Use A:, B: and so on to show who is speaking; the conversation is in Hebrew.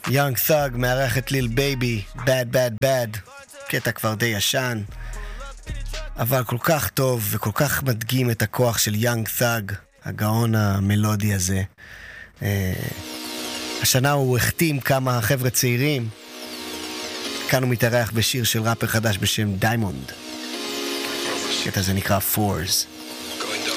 A: יונג ת'אג מארח את ליל בייבי, Bad Bad Bad, קטע כבר די ישן, אבל כל כך טוב וכל כך מדגים את הכוח של יונג ת'אג, הגאון המלודי הזה. השנה הוא החתים כמה חבר'ה צעירים, כאן הוא מתארח בשיר של ראפר חדש בשם דיימונד, קטע זה נקרא Fours.